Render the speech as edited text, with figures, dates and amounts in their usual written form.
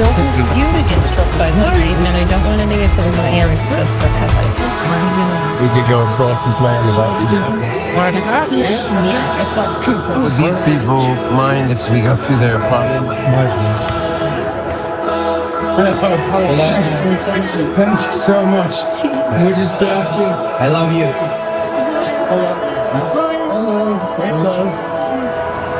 don't want you to get struck by lightning, and I don't want any of my parents to get struck by lightning. We could go across and play on the boat. Would these people mind if we go through their apartment? Thank you so much. We just got you. I love you. I love you.